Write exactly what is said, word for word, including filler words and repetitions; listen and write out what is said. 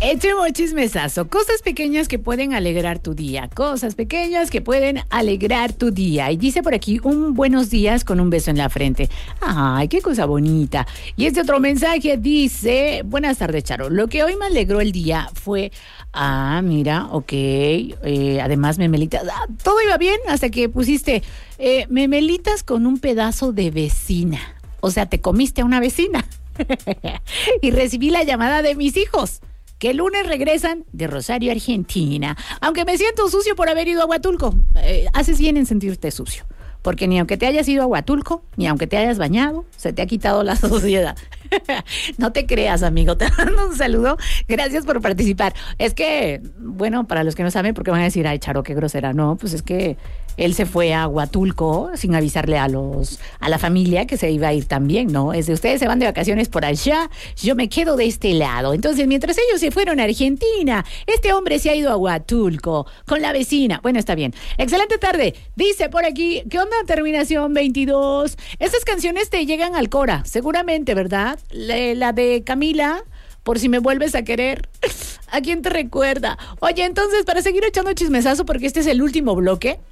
Echemos chismesazo. Cosas pequeñas que pueden alegrar tu día. Cosas pequeñas que pueden alegrar tu día. Y dice por aquí, un buenos días con un beso en la frente. Ay, qué cosa bonita. Y este otro mensaje dice, buenas tardes, Charo. Lo que hoy me alegró el día fue, ah, mira, ok, eh, además memelitas. Ah, todo iba bien hasta que pusiste eh, memelitas con un pedazo de vecina. O sea, te comiste a una vecina. Y recibí la llamada de mis hijos, que el lunes regresan de Rosario, Argentina. Aunque me siento sucio por haber ido a Huatulco. Eh, haces bien en sentirte sucio. Porque ni aunque te hayas ido a Huatulco, ni aunque te hayas bañado, se te ha quitado la suciedad. No te creas, amigo. Te mando un saludo. Gracias por participar. Es que, bueno, para los que no saben, porque van a decir, ay, Charo, qué grosera. No, pues es que él se fue a Huatulco sin avisarle a los a la familia que se iba a ir también, ¿no? Es de ustedes se van de vacaciones por allá, yo me quedo de este lado. Entonces, mientras ellos se fueron a Argentina, este hombre se ha ido a Huatulco con la vecina. Bueno, está bien. Excelente tarde. Dice por aquí, ¿qué onda? Terminación veintidós. Estas canciones te llegan al Cora, seguramente, ¿verdad? La, la de Camila, por si me vuelves a querer. ¿A quién te recuerda? Oye, entonces, para seguir echando chismesazo, porque este es el último bloque,